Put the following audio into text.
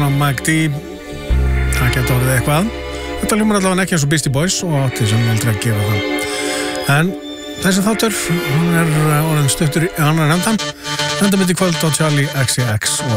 svona Mike D. Það getur orðið eitthvað. Þetta hljómar allavega ekki eins og Beastie Boys og átti sem aldrei að gefa það. En þessi þáttur, hann orðin stuttur í annan endan. Enda myndi kvöld á Charlie XCX og